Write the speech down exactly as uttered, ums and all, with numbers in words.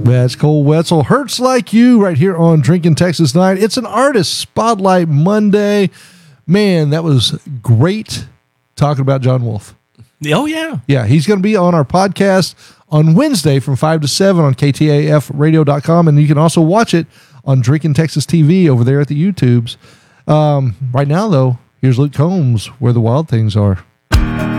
That's Cole Wetzel. Hurts Like You right here on Drinking Texas Night. It's an Artist Spotlight Monday. Man, that was great talking about John Wolf. Oh, yeah. Yeah, he's going to be on our podcast on Wednesday from five to seven on K T A F radio dot com, and you can also watch it on Drinking Texas T V over there at the YouTubes. Um, right now, though, here's Luke Combs, Where the Wild Things Are.